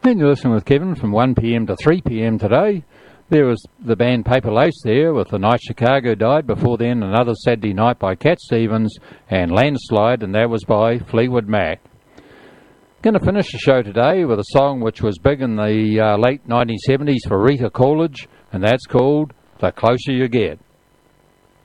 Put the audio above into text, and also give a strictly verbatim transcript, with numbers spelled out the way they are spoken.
Then you're listening with Kevin from one p m to three p m today. There was the band Paper Lace there with The Night Chicago Died. Before then, Another Saturday Night by Cat Stevens and Landslide, and that was by Fleetwood Mac. Going to finish the show today with a song which was big in the uh, late nineteen seventies for Rita Coolidge, and that's called The Closer You Get.